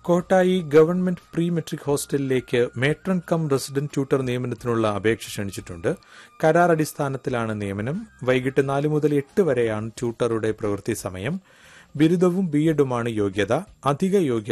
Kottayi government pre metric ഹോസ്റ്റലിലേക്ക് matron come resident tutor നിയമനത്തിനുള്ള അപേക്ഷ ക്ഷണിച്ചിട്ടുണ്ട്. കരാർ അടിസ്ഥാനത്തിലാണ് നിയമനം. വൈകിട്ട് 4 മുതൽ 8 വരെയാണ് ട്യൂട്ടറുടെ പ്രവൃത്തി സമയം. ബിരുദവും ബിഎഡുമാണ് യോഗ്യത. അധിക യോഗ്യത